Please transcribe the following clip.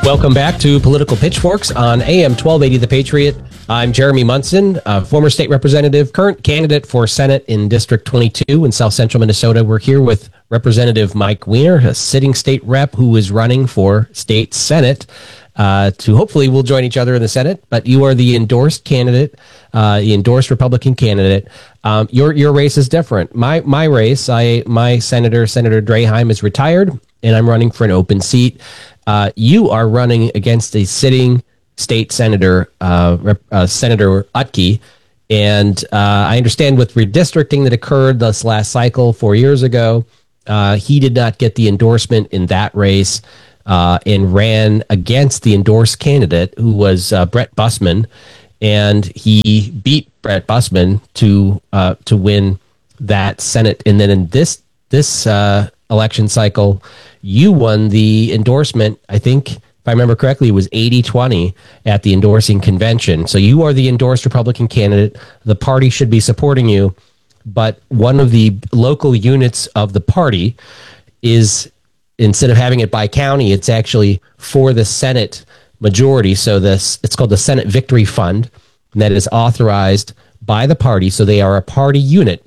Welcome back to Political Pitchforks on AM 1280 The Patriot. I'm Jeremy Munson, former state representative, current candidate for Senate in District 22 in South Central Minnesota. We're here with Representative Mike Weiner, a sitting state rep who is running for state Senate. To hopefully we'll join each other in the Senate, but you are the endorsed candidate, the endorsed Republican candidate. Your race is different. My race, my Senator Draheim is retired, and I'm running for an open seat. You are running against a sitting state senator, Senator Utke, and I understand with redistricting that occurred this last cycle 4 years ago, he did not get the endorsement in that race. And ran against the endorsed candidate, who was Brett Bussmann, and he beat Brett Bussmann to win that Senate. And then in this election cycle, you won the endorsement. I think, if I remember correctly, it was 80-20 at the endorsing convention. So you are the endorsed Republican candidate. The party should be supporting you, but one of the local units of the party is, instead of having it by county, it's actually for the Senate majority. So it's called the Senate Victory Fund, and that is authorized by the party. So they are a party unit.